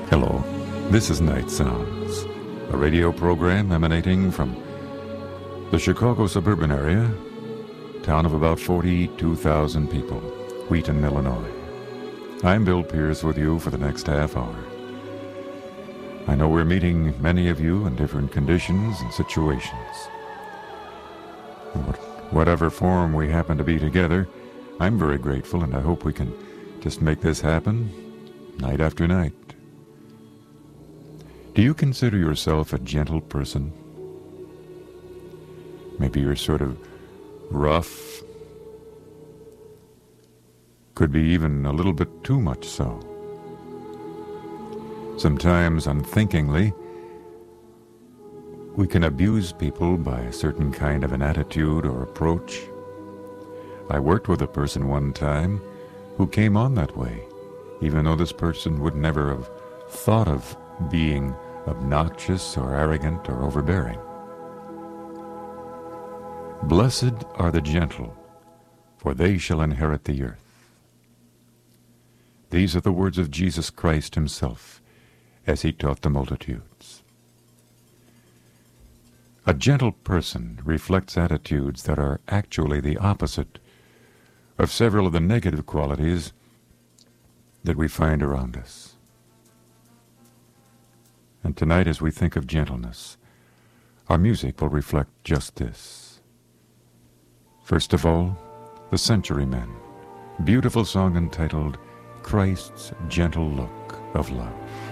Hello, this is Night Sounds, a radio program emanating from the Chicago suburban area, town of about 42,000 people, Wheaton, Illinois. I'm Bill Pierce with you for the next half hour. I know we're meeting many of you in different conditions and situations. In whatever form we happen to be together, I'm very grateful, and I hope we can just make this happen night after night. Do you consider yourself a gentle person? Maybe you're sort of rough. Could be even a little bit too much so. Sometimes, unthinkingly, we can abuse people by a certain kind of an attitude or approach. I worked with a person one time who came on that way, even though this person would never have thought of being obnoxious or arrogant or overbearing. Blessed are the gentle, for they shall inherit the earth. These are the words of Jesus Christ himself as he taught the multitudes. A gentle person reflects attitudes that are actually the opposite of several of the negative qualities that we find around us. And tonight, as we think of gentleness, our music will reflect just this. First of all, the Centurymen, beautiful song entitled Christ's Gentle Look of Love.